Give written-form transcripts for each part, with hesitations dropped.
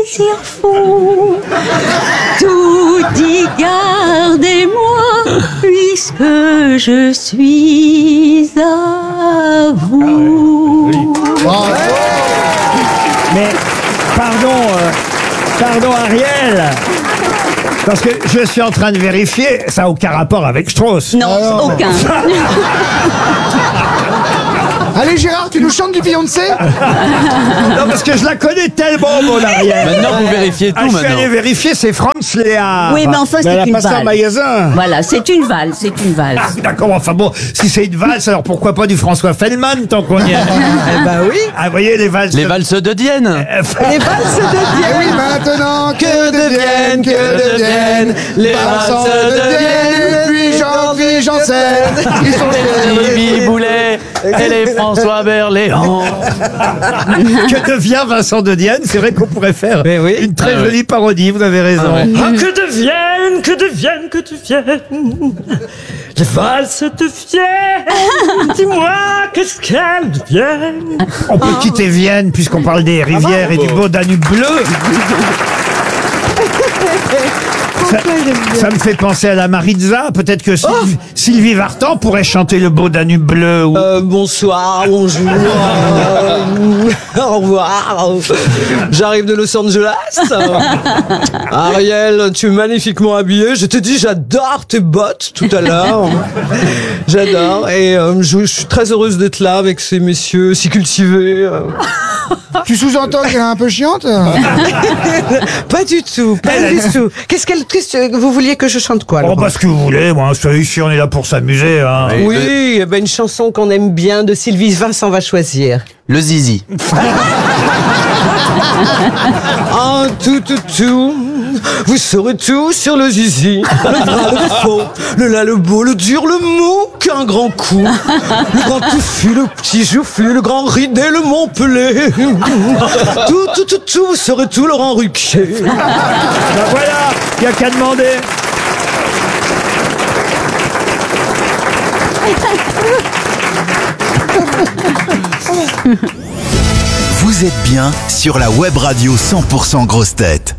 plaisir fou. Tout dit gardez-moi, puisque je suis à vous. Mais, pardon Ariel, parce que je suis en train de vérifier, ça n'a aucun rapport avec Strauss. Non, aucun. Allez Gérard, tu nous chantes du Beyoncé? Non, parce que je la connais tellement, mon Ariel. Maintenant, vous vérifiez tout, Je suis allé vérifier, c'est Franz Léard. Oui, mais enfin, c'est une pas ça en valse. magasin. Voilà, c'est une valse, c'est une valse. Ah, d'accord, enfin bon, si c'est une valse, alors pourquoi pas du François Feldman, tant qu'on y est. Eh ben oui. Ah, vous voyez, les valses. Les valses de Dienne. Les valses de Dienne. Eh oui, maintenant que deviennent les valses de Dienne. Puis Jean-Philippe Janssen. Ils sont Sylvie Boulet et les François Berléand. Que devient Vincent de Dienne? C'est vrai qu'on pourrait faire une très jolie parodie, vous avez raison. Que deviennent les valses de Vienne. Dis-moi, qu'est-ce qu'elles deviennent? On peut quitter Vienne puisqu'on parle des rivières et du beau Danube bleu. Ça me fait penser à la Maritza. Peut-être que Sylvie Vartan pourrait chanter le beau Danube bleu. Ou... Bonsoir, bonjour, au revoir. J'arrive de Los Angeles. Ariel, tu es magnifiquement habillée. Je t'ai dit, j'adore tes bottes tout à l'heure. J'adore. Et je suis très heureuse d'être là avec ces messieurs si cultivés. Tu sous-entends qu'elle est un peu chiante? Pas du tout, pas du tout. Qu'est-ce que vous vouliez que je chante quoi alors? Oh, bah, ce que vous voulez, moi, ici, on est là pour s'amuser. Hein. Oui, eh ben, une chanson qu'on aime bien de Sylvie Vincent va choisir. Le zizi. Un tout, vous saurez tout sur le zizi. Le vrai, le faux, le là, le beau, le dur, le mou, qu'un grand coup. Le grand touffu, le petit joufflu, le grand ridé, le Montpellier. Tout, vous saurez tout, Laurent Ruquier. Ben voilà, il n'y a qu'à demander. Vous êtes bien sur la web radio 100% Grosses Têtes.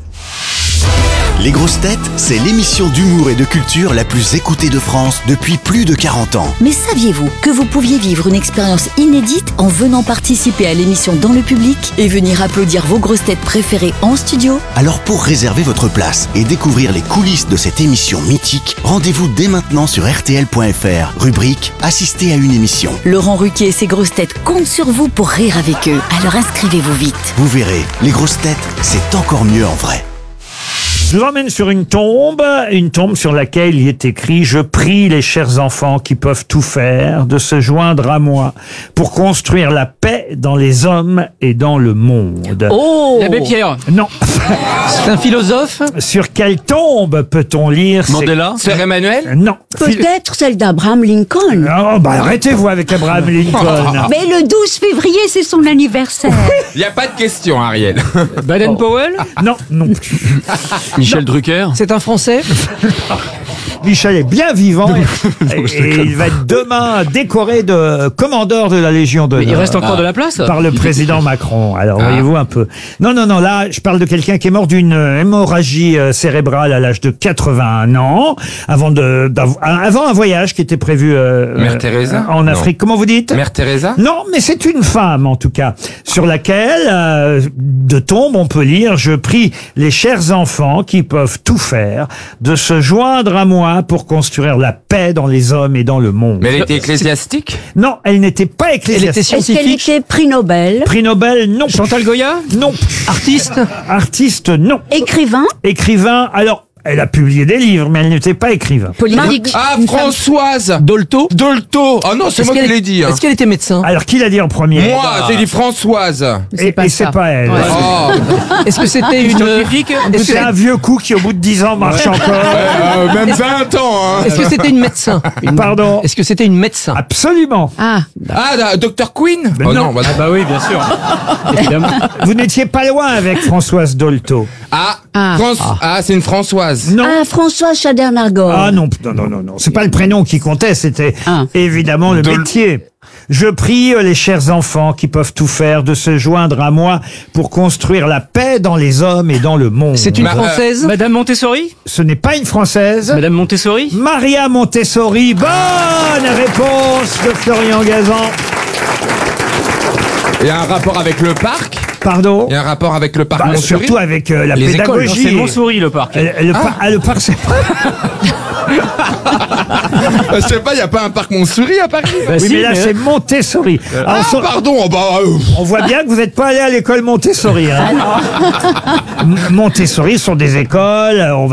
Les Grosses Têtes, c'est l'émission d'humour et de culture la plus écoutée de France depuis plus de 40 ans. Mais saviez-vous que vous pouviez vivre une expérience inédite en venant participer à l'émission dans le public et venir applaudir vos grosses têtes préférées en studio? Alors pour réserver votre place et découvrir les coulisses de cette émission mythique, rendez-vous dès maintenant sur rtl.fr, rubrique Assister à une émission. Laurent Ruquier et ses grosses têtes comptent sur vous pour rire avec eux. Alors inscrivez-vous vite. Vous verrez, les Grosses Têtes, c'est encore mieux en vrai. Je vous emmène sur une tombe sur laquelle il est écrit « Je prie les chers enfants qui peuvent tout faire de se joindre à moi pour construire la paix dans les hommes et dans le monde. » Oh, L'abbé Pierre. Non. C'est un philosophe. Sur quelle tombe peut-on lire Mandela. Sœur Emmanuel? Non. Peut-être celle d'Abraham Lincoln. Oh, bah arrêtez-vous avec Abraham Lincoln. Mais le 12 février, c'est son anniversaire. Il n'y a pas de question, Ariel. Baden-Powell. Non, non plus. Michel Drucker. C'est un Français? Michel est bien vivant et il va être demain décoré de commandeur de la Légion d'honneur. Il reste encore de la place. Par le président Macron. Alors, voyez-vous un peu. Non, là, je parle de quelqu'un qui est mort d'une hémorragie cérébrale à l'âge de 81 ans, avant un voyage qui était prévu Mère Teresa? en Afrique. Comment vous dites? Mère Teresa? Non, mais c'est une femme, en tout cas, sur laquelle, de tombe, on peut lire « Je prie les chers enfants qui peuvent tout faire de se joindre à moi pour construire la paix dans les hommes et dans le monde. » Mais elle était ecclésiastique? Non, elle n'était pas ecclésiastique. Est-ce qu'elle était prix Nobel? Prix Nobel, non. Chantal Goya. Non. Artiste. Artiste, non. Écrivain? Écrivain, alors... Elle a publié des livres, mais elle n'était pas écrivain. Politique. Ah, Françoise Dolto. Oh non, c'est moi qui l'ai dit. Hein. Est-ce qu'elle était médecin? Alors, qui l'a dit en premier? Moi, j'ai dit Françoise. Et c'est pas elle. Ouais. Oh. Est-ce que c'était une... C'est un vieux coup qui, au bout de 10 ans, marche encore. Même 20 ans. Hein. Est-ce que c'était une médecin? Pardon? Est-ce que c'était une médecin? Absolument. Ah. Ah, Dr Queen? Mais Oh non. bah, Bah oui, bien sûr. Évidemment. Vous n'étiez pas loin avec Françoise Dolto. c'est une Françoise. Non. Ah, Françoise Chader-Nargor. Ah non. C'est pas le prénom qui comptait, c'était évidemment le métier. Je prie les chers enfants qui peuvent tout faire de se joindre à moi pour construire la paix dans les hommes et dans le monde. C'est une Française Madame Montessori Ce n'est pas une Française. Madame Montessori Maria Montessori. Bonne réponse de Florian Gazan. Il y a un rapport avec le parc? Pardon? Il y a un rapport avec le parc Bah, Montsouris? surtout avec la Les écoles. pédagogie. C'est Montsouris le parc. Le parc, c'est... Je sais pas, il n'y a pas un parc Montsouris à Paris? Bah Oui, si, mais là, c'est Montessori. Alors, Pardon, on voit bien que vous n'êtes pas allé à l'école Montessori. Hein. Montessori sont des écoles, on